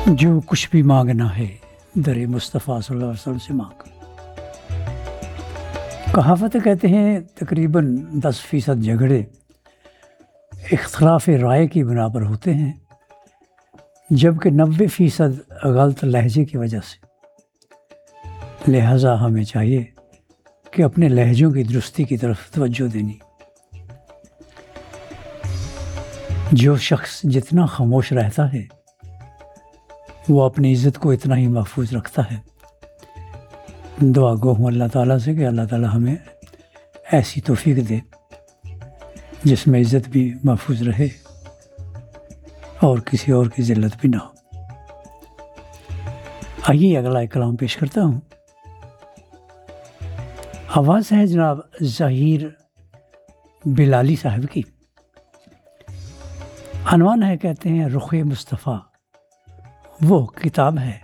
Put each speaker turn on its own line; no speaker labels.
جو کچھ بھی مانگنا ہے در مصطفیٰ صلی اللہ علیہ وسلم سے مانگ۔ کہاوت کہتے ہیں تقریباً 10% جھگڑے اختلاف رائے کی بنا پر ہوتے ہیں، جبکہ 90% غلط لہجے کی وجہ سے۔ لہٰذا ہمیں چاہیے کہ اپنے لہجوں کی درستی کی طرف توجہ دینی۔ جو شخص جتنا خاموش رہتا ہے وہ اپنی عزت کو اتنا ہی محفوظ رکھتا ہے۔ دعا گو ہوں اللہ تعالیٰ سے کہ اللہ تعالیٰ ہمیں ایسی توفیق دے جس میں عزت بھی محفوظ رہے اور کسی اور کی ذلت بھی نہ ہو۔ آئیے اگلا ایک کلام پیش کرتا ہوں۔ آواز ہے جناب ظہیر بلالی صاحب کی۔ عنوان ہے، کہتے ہیں رخ مصطفیٰ وہ کتاب ہے